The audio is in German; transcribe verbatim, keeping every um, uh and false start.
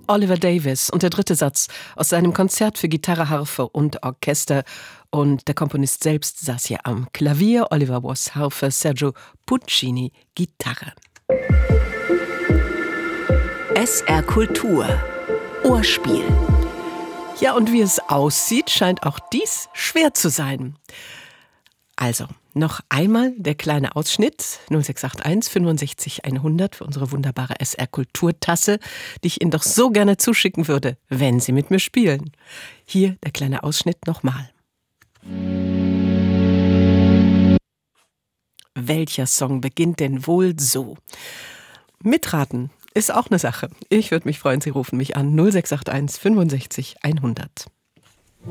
Oliver Davies und der dritte Satz aus seinem Konzert für Gitarre, Harfe und Orchester. Und der Komponist selbst saß hier am Klavier, Oliver Voss Harfe, Sergio Puccini Gitarre. S R Kultur Ohrspiel. Ja, und wie es aussieht, scheint auch dies schwer zu sein. Also, noch einmal der kleine Ausschnitt, null sechs acht eins fünfundsechzig hundert für unsere wunderbare S R-Kulturtasse, die ich Ihnen doch so gerne zuschicken würde, wenn Sie mit mir spielen. Hier der kleine Ausschnitt nochmal. Welcher Song beginnt denn wohl so? Mitraten ist auch eine Sache. Ich würde mich freuen, Sie rufen mich an null sechs acht eins fünfundsechzig hundert.